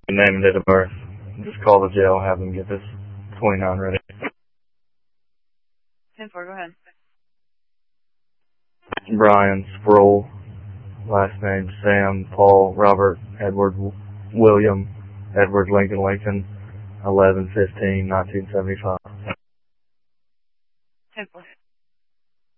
name and date of birth. Just call the jail, have them get this 29 ready. 10-4, go ahead. Brian Sproul, last name Sam, Paul, Robert, Edward, William, Edward Lincoln, 11/15/1975.